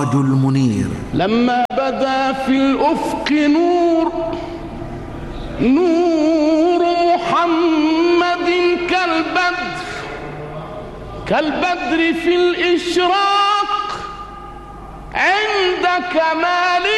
السراج المنير. لما بدا في الأفق نور محمد كالبدر في الإشراق عند كمال